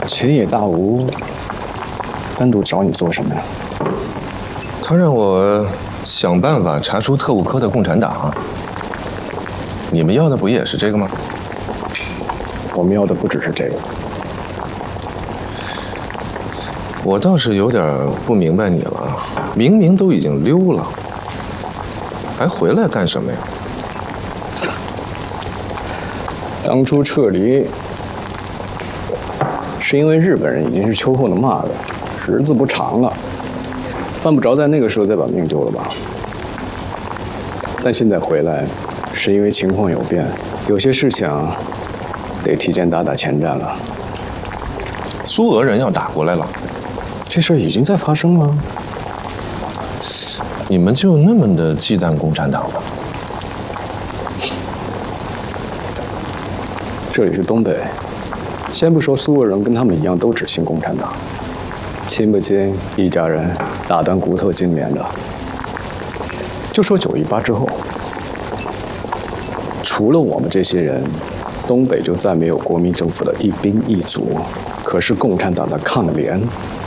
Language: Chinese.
前野大吾单独找你做什么呀？ 他让我想办法查出特务科的共产党。你们要的不也是这个吗？ 我们要的不只是这个。 我倒是有点不明白你了，明明都已经溜了，还回来干什么呀？ 当初撤离，是因为日本人已经是秋后的蚂蚱，日子不长了，犯不着在那个时候再把命丢了吧。但现在回来，是因为情况有变，有些事情得提前打前站了。 苏俄人要打过来了， 这事儿已经在发生了。 你们就那么的忌惮共产党吗？ 这里是东北，先不说苏俄人跟他们一样都只信共产党，亲不亲一家人打断骨头筋连的。就说9·18之后，除了我们这些人，东北就再没有国民政府的一兵一卒，可是共产党的抗联